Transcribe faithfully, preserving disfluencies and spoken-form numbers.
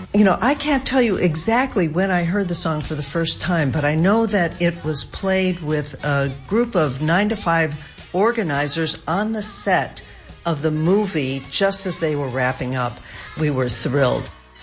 You know, I can't tell you exactly when I heard the song for the first time, but I know that it was played with a group of nine to five organizers on the set of the movie just as they were wrapping up. We were thrilled.